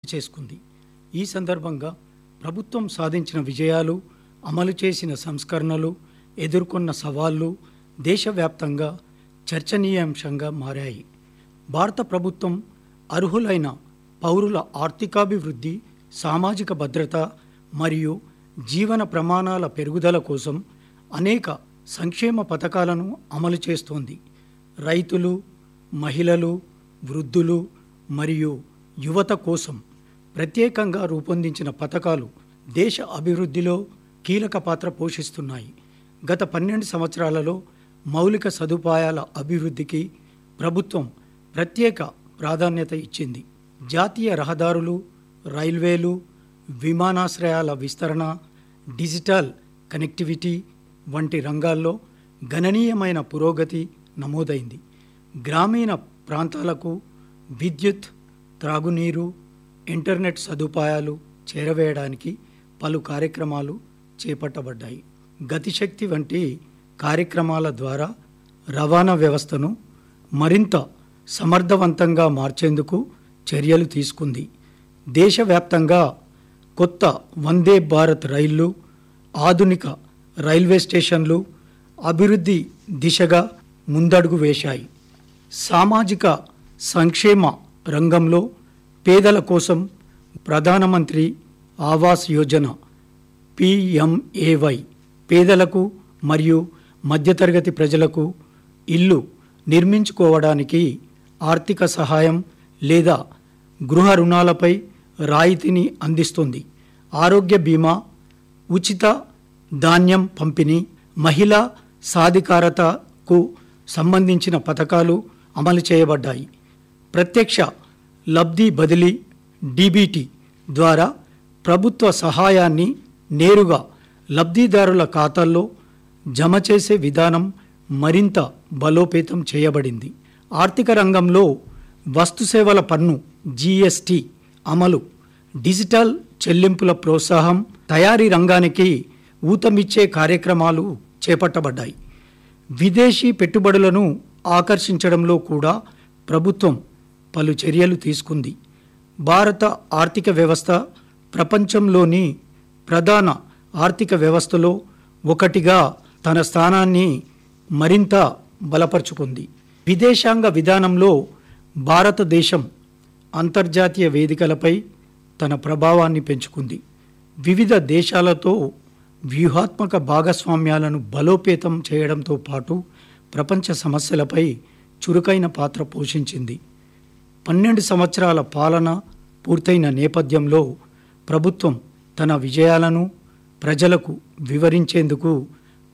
చేసుకుంది. ఈ సందర్భంగా ప్రభుత్వం సాధించిన విజయాలు, అమలు చేసిన సంస్కరణలు, ఎదుర్కొన్న సవాళ్లు దేశవ్యాప్తంగా చర్చనీయాంశంగా మారాయి. భారత ప్రభుత్వం అర్హులైన పౌరుల ఆర్థికాభివృద్ధి, సామాజిక భద్రత మరియు జీవన ప్రమాణాల పెరుగుదల కోసం అనేక సంక్షేమ పథకాలను అమలు చేస్తోంది. రైతులు, మహిళలు, వృద్ధులు మరియు యువత కోసం ప్రత్యేకంగా రూపొందించిన పథకాలు దేశ అభివృద్ధిలో కీలక పాత్ర పోషిస్తున్నాయి. గత 12 సంవత్సరాలలో మౌలిక సదుపాయాల అభివృద్ధికి ప్రభుత్వం ప్రత్యేక ప్రాధాన్యత ఇచ్చింది. జాతీయ రహదారులు, రైల్వేలు, విమానాశ్రయాల విస్తరణ, డిజిటల్ కనెక్టివిటీ వంటి రంగాల్లో గణనీయమైన పురోగతి నమోదైంది. గ్రామీణ ప్రాంతాలకు విద్యుత్, త్రాగునీరు, ఇంటర్నెట్ సదుపాయాలు చేరవేయడానికి పలు కార్యక్రమాలు చేపట్టబడ్డాయి. గతిశక్తి వంటి కార్యక్రమాల ద్వారా రవాణా వ్యవస్థను మరింత సమర్థవంతంగా మార్చేందుకు చర్యలు తీసుకుంది. దేశవ్యాప్తంగా కొత్త వందే భారత్ రైళ్లు, ఆధునిక రైల్వే స్టేషన్లు అభివృద్ధి దిశగా ముందడుగు వేశాయి. సామాజిక సంక్షేమ రంగంలో పేదల కోసం ప్రధానమంత్రి ఆవాస్ యోజన PMAY పేదలకు మరియు మధ్యతరగతి ప్రజలకు ఇల్లు నిర్మించుకోవడానికి ఆర్థిక సహాయం లేదా గృహ రుణాలపై రాయితీని అందిస్తుంది. ఆరోగ్య బీమా, ఉచిత ధాన్యం పంపిణీ, మహిళా సాధికారతకు సంబంధించిన పథకాలు అమలు చేయబడ్డాయి. ప్రత్యక్ష లబ్ధి బదిలీ DBT ద్వారా ప్రభుత్వ సహాయాన్ని నేరుగా లబ్ధిదారుల ఖాతాల్లో జమ చేసే విధానం మరింత బలోపేతం చేయబడింది. ఆర్థిక రంగంలో వస్తుసేవల పన్ను GST అమలు, డిజిటల్ చెల్లింపుల ప్రోత్సాహం, తయారీ రంగానికి ఊతమిచ్చే కార్యక్రమాలు చేపట్టబడ్డాయి. విదేశీ పెట్టుబడులను ఆకర్షించడంలో కూడా ప్రభుత్వం పలు చర్యలు తీసుకుంది. భారత ఆర్థిక వ్యవస్థ ప్రపంచంలోని ప్రధాన ఆర్థిక వ్యవస్థలో ఒకటిగా తన స్థానాన్ని మరింత బలపరుచుకుంది. విదేశాంగ విధానంలో భారతదేశం అంతర్జాతీయ వేదికలపై తన ప్రభావాన్ని పెంచుకుంది. వివిధ దేశాలతో వ్యూహాత్మక భాగస్వామ్యాలను బలోపేతం చేయడంతో పాటు ప్రపంచ సమస్యలపై చురుకైన పాత్ర పోషించింది. 12 సంవత్సరాల పాలన పూర్తయిన నేపథ్యంలో ప్రభుత్వం తన విజయాలను ప్రజలకు వివరించేందుకు